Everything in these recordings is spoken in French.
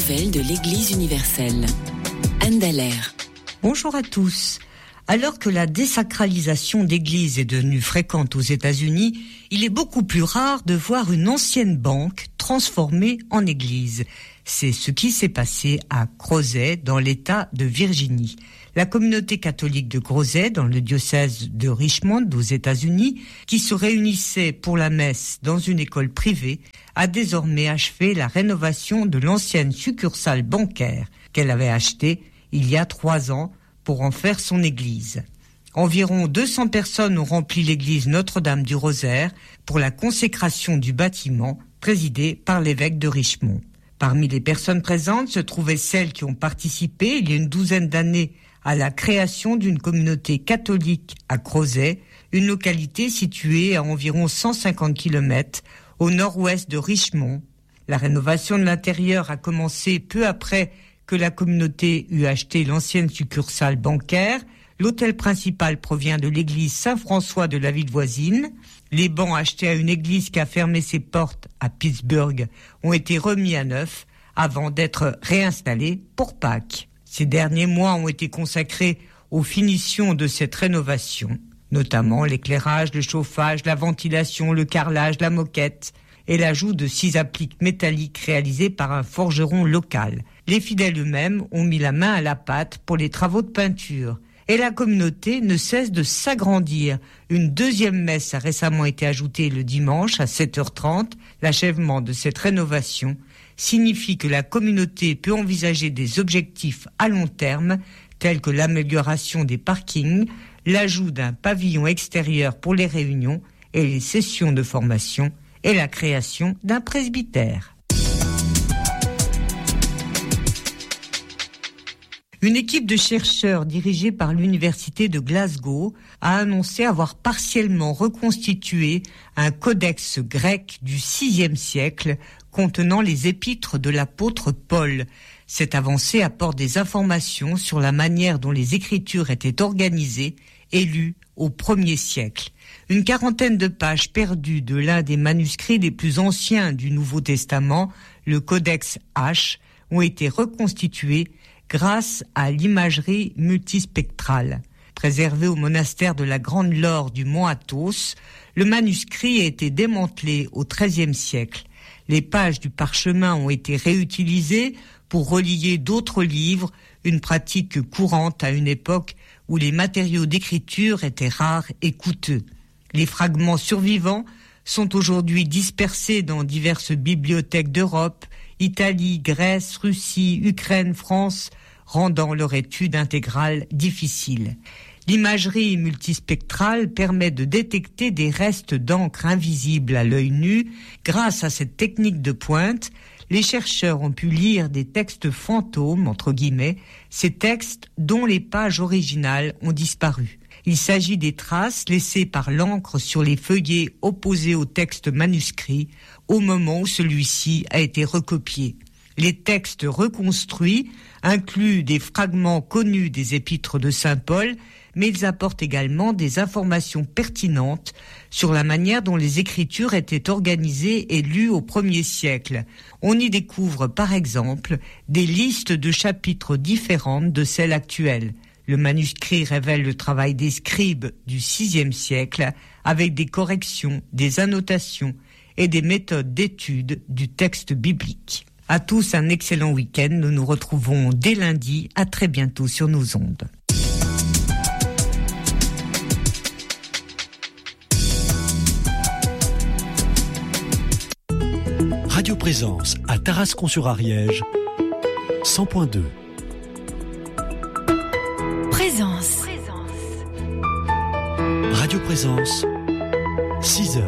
nouvelles de l'Église universelle. Anne Dallaire. Bonjour à tous. Alors que la désacralisation d'églises est devenue fréquente aux États-Unis, il est beaucoup plus rare de voir une ancienne banque transformée en église. C'est ce qui s'est passé à Crozet, dans l'État de Virginie. La communauté catholique de Crozet, dans le diocèse de Richmond, aux États-Unis, qui se réunissait pour la messe dans une école privée, a désormais achevé la rénovation de l'ancienne succursale bancaire qu'elle avait achetée il y a 3 ans pour en faire son église. Environ 200 personnes ont rempli l'église Notre-Dame du Rosaire pour la consécration du bâtiment présidé par l'évêque de Richmond. Parmi les personnes présentes se trouvaient celles qui ont participé il y a une douzaine d'années à la création d'une communauté catholique à Crozet, une localité située à environ 150 km au nord-ouest de Richmond. La rénovation de l'intérieur a commencé peu après que la communauté eut acheté l'ancienne succursale bancaire. L'hôtel principal provient de l'église Saint-François de la ville voisine. Les bancs achetés à une église qui a fermé ses portes à Pittsburgh ont été remis à neuf avant d'être réinstallés pour Pâques. Ces derniers mois ont été consacrés aux finitions de cette rénovation, notamment l'éclairage, le chauffage, la ventilation, le carrelage, la moquette et l'ajout de 6 appliques métalliques réalisées par un forgeron local. Les fidèles eux-mêmes ont mis la main à la pâte pour les travaux de peinture. Et la communauté ne cesse de s'agrandir. Une deuxième messe a récemment été ajoutée le dimanche à 7h30. L'achèvement de cette rénovation signifie que la communauté peut envisager des objectifs à long terme, tels que l'amélioration des parkings, l'ajout d'un pavillon extérieur pour les réunions et les sessions de formation, et la création d'un presbytère. Une équipe de chercheurs dirigée par l'université de Glasgow a annoncé avoir partiellement reconstitué un codex grec du VIe siècle contenant les épîtres de l'apôtre Paul. Cette avancée apporte des informations sur la manière dont les écritures étaient organisées et lues au 1er siècle. Une quarantaine de pages perdues de l'un des manuscrits les plus anciens du Nouveau Testament, le Codex H, ont été reconstituées grâce à l'imagerie multispectrale. Préservé au monastère de la Grande Laure du Mont Athos, le manuscrit a été démantelé au XIIIe siècle. Les pages du parchemin ont été réutilisées pour relier d'autres livres, une pratique courante à une époque où les matériaux d'écriture étaient rares et coûteux. Les fragments survivants sont aujourd'hui dispersés dans diverses bibliothèques d'Europe, Italie, Grèce, Russie, Ukraine, France, rendant leur étude intégrale difficile. L'imagerie multispectrale permet de détecter des restes d'encre invisibles à l'œil nu. Grâce à cette technique de pointe, les chercheurs ont pu lire des textes fantômes, entre guillemets, ces textes dont les pages originales ont disparu. Il s'agit des traces laissées par l'encre sur les feuillets opposés au texte manuscrit au moment où celui-ci a été recopié. Les textes reconstruits incluent des fragments connus des épîtres de Saint Paul, mais ils apportent également des informations pertinentes sur la manière dont les écritures étaient organisées et lues au 1er siècle. On y découvre par exemple des listes de chapitres différentes de celles actuelles. Le manuscrit révèle le travail des scribes du VIe siècle avec des corrections, des annotations et des méthodes d'étude du texte biblique. À tous un excellent week-end. Nous nous retrouvons dès lundi. À très bientôt sur nos ondes. Radio Présence à Tarascon-sur-Ariège, 100.2. Présence. Radio Présence, 6h.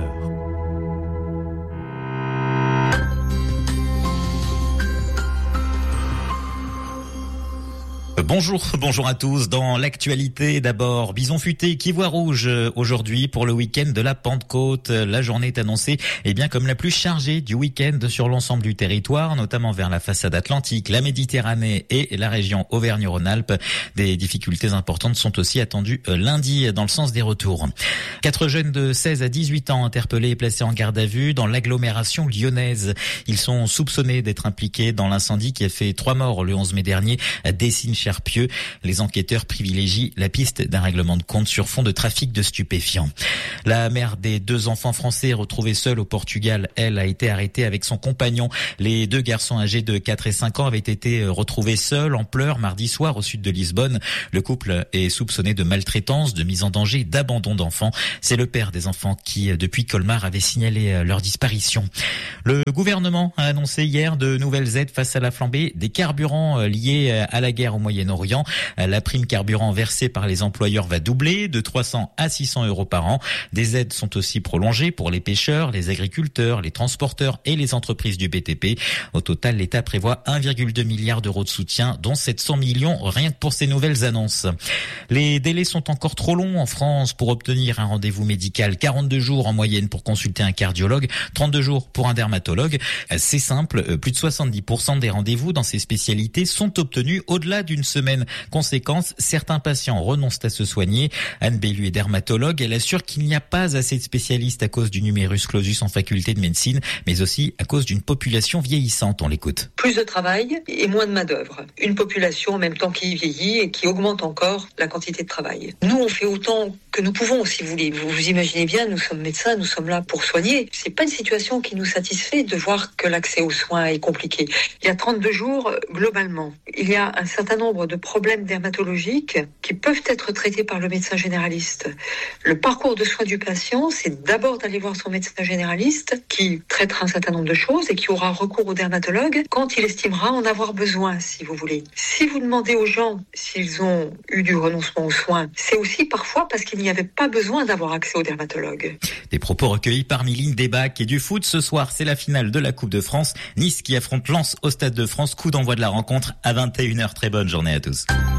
Bonjour à tous. Dans l'actualité, d'abord, bison futé qui voit rouge aujourd'hui pour le week-end de la Pentecôte. La journée est annoncée comme la plus chargée du week-end sur l'ensemble du territoire, notamment vers la façade atlantique, la Méditerranée et la région Auvergne-Rhône-Alpes. Des difficultés importantes sont aussi attendues lundi dans le sens des retours. 4 jeunes de 16 à 18 ans interpellés et placés en garde à vue dans l'agglomération lyonnaise. Ils sont soupçonnés d'être impliqués dans l'incendie qui a fait 3 morts le 11 mai dernier à Dessines-Charpieu. Les enquêteurs privilégient la piste d'un règlement de compte sur fond de trafic de stupéfiants. La mère des 2 enfants français retrouvés seuls au Portugal, elle, a été arrêtée avec son compagnon. Les 2 garçons âgés de 4 et 5 ans avaient été retrouvés seuls en pleurs mardi soir au sud de Lisbonne. Le couple est soupçonné de maltraitance, de mise en danger, d'abandon d'enfants. C'est le père des enfants qui, depuis Colmar, avait signalé leur disparition. Le gouvernement a annoncé hier de nouvelles aides face à la flambée des carburants liés à la guerre au Moyen-Orient. La prime carburant versée par les employeurs va doubler de 300 à 600 euros par an. Des aides sont aussi prolongées pour les pêcheurs, les agriculteurs, les transporteurs et les entreprises du BTP. Au total, l'État prévoit 1,2 milliard d'euros de soutien, dont 700 millions rien que pour ces nouvelles annonces. Les délais sont encore trop longs en France pour obtenir un rendez-vous médical. 42 jours en moyenne pour consulter un cardiologue, 32 jours pour un dermatologue. C'est simple, plus de 70% des rendez-vous dans ces spécialités sont obtenus au-delà d'une semaine. Conséquence, certains patients renoncent à se soigner. Anne Bellu est dermatologue. Elle assure qu'il n'y a pas assez de spécialistes à cause du numerus clausus en faculté de médecine, mais aussi à cause d'une population vieillissante. On l'écoute. Plus de travail et moins de main-d'œuvre. Une population en même temps qui vieillit et qui augmente encore la quantité de travail. Nous, on fait autant que nous pouvons, si vous voulez. Vous imaginez bien, nous sommes médecins, nous sommes là pour soigner. C'est pas une situation qui nous satisfait de voir que l'accès aux soins est compliqué. Il y a 32 jours, globalement, il y a un certain nombre de problèmes dermatologiques qui peuvent être traités par le médecin généraliste. Le parcours de soins du patient, c'est d'abord d'aller voir son médecin généraliste qui traitera un certain nombre de choses et qui aura recours au dermatologue quand il estimera en avoir besoin, si vous voulez. Si vous demandez aux gens s'ils ont eu du renoncement aux soins, c'est aussi parfois parce qu'il n'y avait pas besoin d'avoir accès au dermatologue. Des propos recueillis par Miline Debac et du foot. Ce soir, c'est la finale de la Coupe de France. Nice qui affronte Lens au Stade de France. Coup d'envoi de la rencontre à 21h. Très bonne journée à tous.